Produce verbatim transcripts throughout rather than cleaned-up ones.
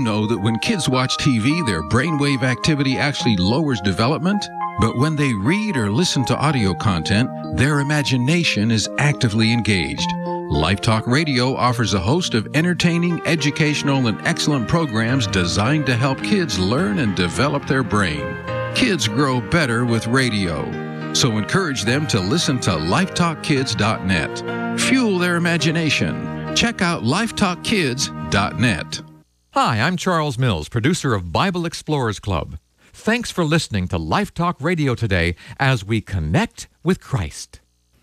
know that when kids watch T V, their brainwave activity actually lowers development? But when they read or listen to audio content, their imagination is actively engaged. Life Talk Radio offers a host of entertaining, educational, and excellent programs designed to help kids learn and develop their brain. Kids grow better with radio. So encourage them to listen to life talk kids dot net. Fuel their imagination. Check out life talk kids dot net. Hi, I'm Charles Mills, producer of Bible Explorers Club. Thanks for listening to Life Talk Radio today as we connect with Christ.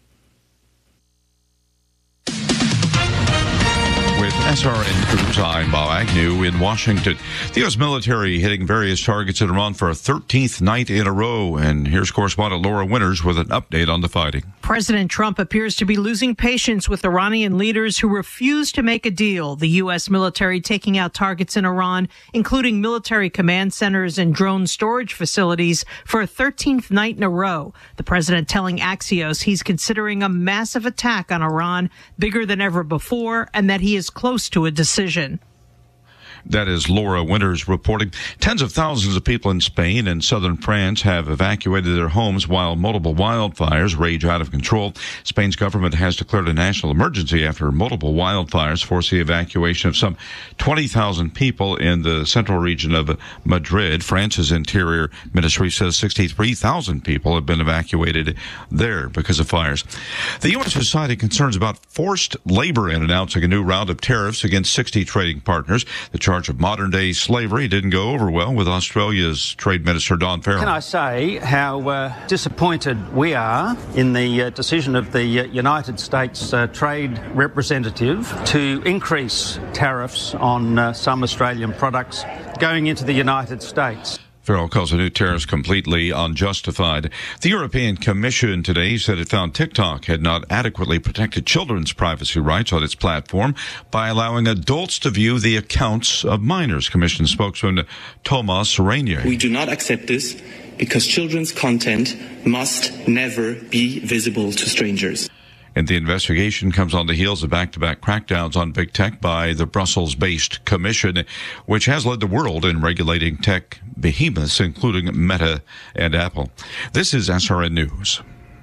With S R N News, I'm Bob Agnew in Washington. The U S military hitting various targets in Iran for a thirteenth night in a row. And here's correspondent Laura Winters with an update on the fighting. President Trump appears to be losing patience with Iranian leaders who refuse to make a deal. The U S military taking out targets in Iran, including military command centers and drone storage facilities, for a thirteenth night in a row. The president telling Axios he's considering a massive attack on Iran, bigger than ever before, and that he is close to a decision. That is Laura Winters reporting. Tens of thousands of people in Spain and southern France have evacuated their homes while multiple wildfires rage out of control. Spain's government has declared a national emergency after multiple wildfires forced the evacuation of some twenty thousand people in the central region of Madrid. France's interior ministry says sixty-three thousand people have been evacuated there because of fires. The U S is citing concerns about forced labor in announcing a new round of tariffs against sixty trading partners. The charge of modern-day slavery didn't go over well with Australia's Trade Minister Don Farrell. Can I say how uh, disappointed we are in the uh, decision of the uh, United States uh, Trade Representative to increase tariffs on uh, some Australian products going into the United States. Farrell calls the new tariffs completely unjustified. The European Commission today said it found TikTok had not adequately protected children's privacy rights on its platform by allowing adults to view the accounts of minors. Commission spokesman Thomas Rainier. We do not accept this because children's content must never be visible to strangers. And the investigation comes on the heels of back-to-back crackdowns on big tech by the Brussels-based Commission, which has led the world in regulating tech behemoths, including Meta and Apple. This is S R N News.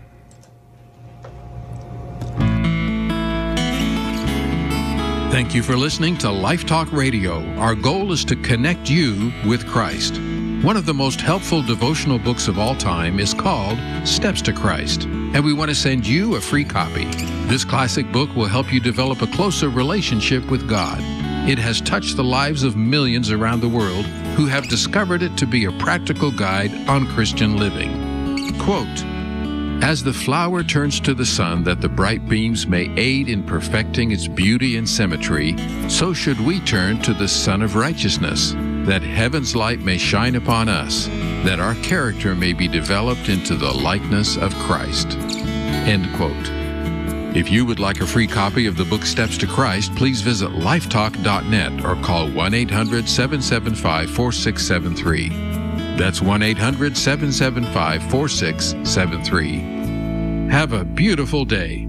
Thank you for listening to Life Talk Radio. Our goal is to connect you with Christ. One of the most helpful devotional books of all time is called Steps to Christ, and we want to send you a free copy. This classic book will help you develop a closer relationship with God. It has touched the lives of millions around the world who have discovered it to be a practical guide on Christian living. Quote, "As the flower turns to the sun that the bright beams may aid in perfecting its beauty and symmetry, so should we turn to the Sun of Righteousness, that heaven's light may shine upon us, that our character may be developed into the likeness of Christ." End quote. If you would like a free copy of the book Steps to Christ, please visit life talk dot net or call one eight hundred seven seven five four six seven three. That's one eight hundred seven seven five four six seven three. Have a beautiful day.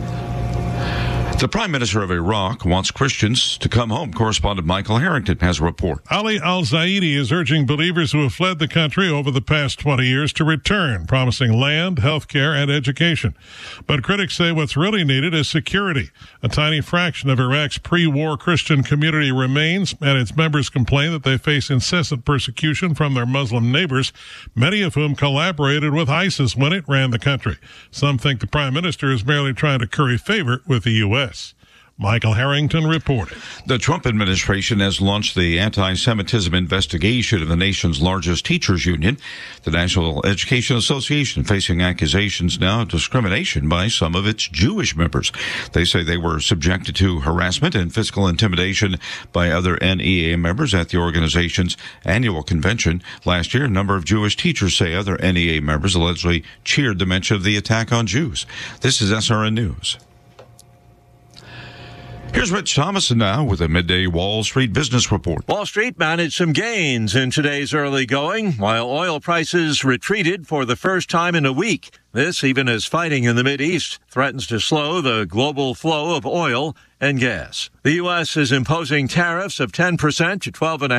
The Prime Minister of Iraq wants Christians to come home. Correspondent Michael Harrington has a report. Ali al-Zaidi is urging believers who have fled the country over the past twenty years to return, promising land, health care, and education. But critics say what's really needed is security. A tiny fraction of Iraq's pre-war Christian community remains, and its members complain that they face incessant persecution from their Muslim neighbors, many of whom collaborated with ISIS when it ran the country. Some think the Prime Minister is merely trying to curry favor with the U S Michael Harrington reported. The Trump administration has launched the anti-Semitism investigation of the nation's largest teachers union, the National Education Association, facing accusations now of discrimination by some of its Jewish members. They say they were subjected to harassment and physical intimidation by other N E A members at the organization's annual convention. Last year, a number of Jewish teachers say other N E A members allegedly cheered the mention of the attack on Jews. This is S R N News. Here's Rich Thomason now with a midday Wall Street business report. Wall Street managed some gains in today's early going, while oil prices retreated for the first time in a week. This even as fighting in the Mideast threatens to slow the global flow of oil and gas. The U S is imposing tariffs of ten percent to twelve point five percent